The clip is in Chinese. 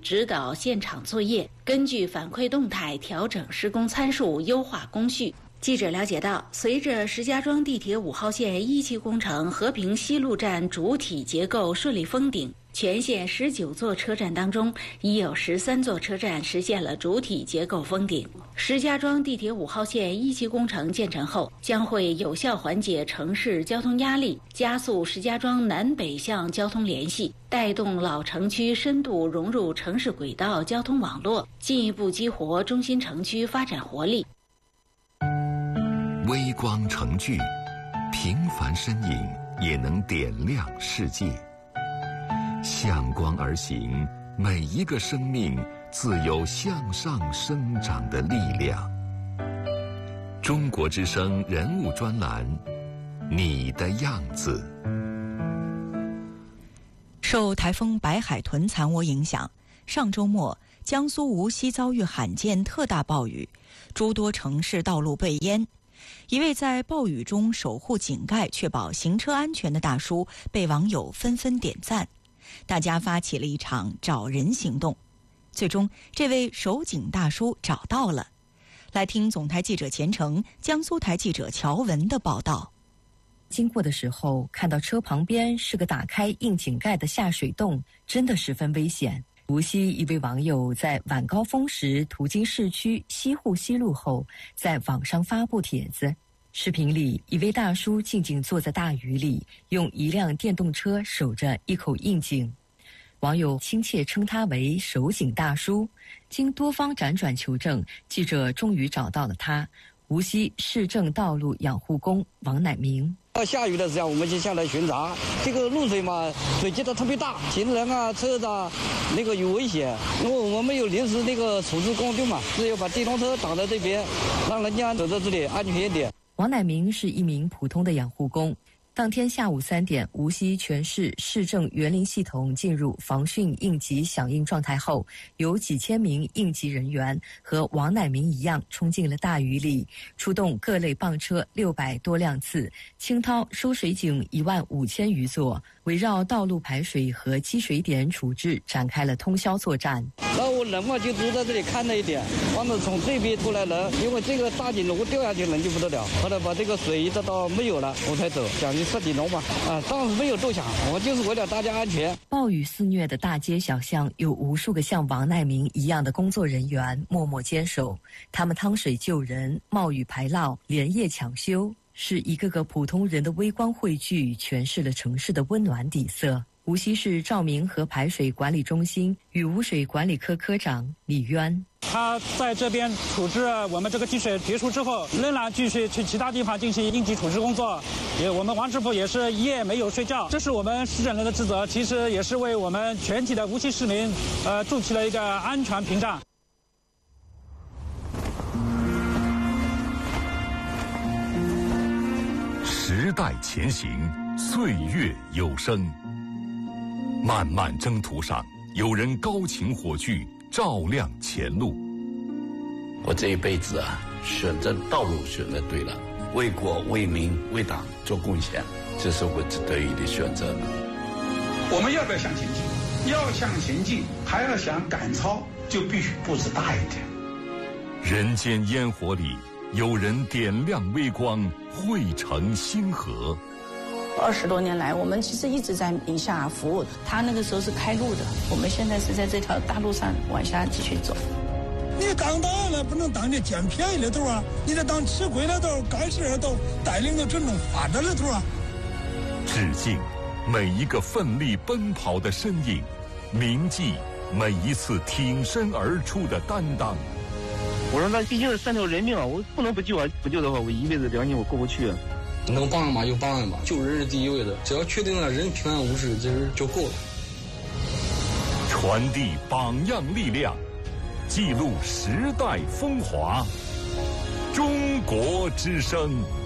指导现场作业，根据反馈动态调整施工参数，优化工序。记者了解到，随着石家庄地铁5号线1期工程和平西路站主体结构顺利封顶，全线19座车站当中，已有13座车站实现了主体结构封顶。石家庄地铁5号线1期工程建成后，将会有效缓解城市交通压力，加速石家庄南北向交通联系，带动老城区深度融入城市轨道交通网络，进一步激活中心城区发展活力。 微光成炬，平凡身影也能点亮世界。向光而行，每一个生命自有向上生长的力量。中国之声人物专栏，你的样子。 受台风白海豚残涡影响，上周末江苏无锡遭遇罕见特大暴雨，诸多城市道路被淹。一位在暴雨中守护井盖确保行车安全的大叔被网友纷纷点赞，大家发起了一场找人行动。最终这位守井大叔找到了。来听总台记者钱成、江苏台记者乔文的报道。 经过的时候看到车旁边是个打开硬井盖的下水洞，真的十分危险。无锡一位网友在晚高峰时途经市区西户西路后，在网上发布帖子。视频里，一位大叔静静坐在大雨里，用一辆电动车守着一口硬井。网友亲切称他为守井大叔。经多方辗转求证，记者终于找到了他，无锡市政道路养护工王乃明。 下雨的时候，我们就下来巡查。这个露水嘛，水积得特别大，行人啊、车子啊，那个有危险。因为我们有临时那个处置工具嘛，只有把电动车挡在这边，让人家走在这里安全一点。 王乃明是一名普通的养护工。当天下午3点，无锡全市市政园林系统进入防汛应急响应状态后，有几千名应急人员和王乃明一样冲进了大雨里，出动各类棒车600多辆次，倾掏收水井15000余座，围绕道路排水和积水点处置展开了通宵作战。 然后人嘛就堵在这里看了一点，完了从这边出来人，因为这个大井如果掉下去人就不得了，后来把这个水一直到没有了我才走，将近10几楼吧。当时没有多想，我就是为了大家安全。 暴雨肆虐的大街小巷，有无数个像王乃明一样的工作人员默默坚守，他们趟水救人，冒雨排涝，连夜抢修，是一个个普通人的微光汇聚，诠释了城市的温暖底色。无锡市照明和排水管理中心雨污水管理科科长李渊， 他在这边处置我们这个积水结束之后，仍然继续去其他地方进行应急处置工作。我们王师傅也是一夜没有睡觉，这是我们市政人的职责，其实也是为我们全体的无锡市民筑起了一个安全屏障。 时代前行，岁月有声。漫漫征途上，有人高擎火炬，照亮前路。 我这一辈子啊，选择道路选择对了，为国为民为党做贡献，这是我得以的选择。 我们要不要向前进？要向前进，还要想赶超，就必须步子大一点。 人间烟火里，有人点亮微光，汇成星河。 20多年来，我们其实一直在宁夏服务。他那个时候是开路的，我们现在是在这条大路上往下继续走。 你当党了，不能当你捡便宜的头啊！你得当吃亏的头、干事的头，带领着群众发展的头啊！ 致敬每一个奋力奔跑的身影，铭记每一次挺身而出的担当。 我说那毕竟是3条人命啊，我不能不救啊！不救的话，我一辈子良心我过不去啊！ 能帮人嘛就帮人嘛，救人是第一位的，只要确定了人平安无事，其实就够了。 传递榜样力量，记录时代风华。中国之声。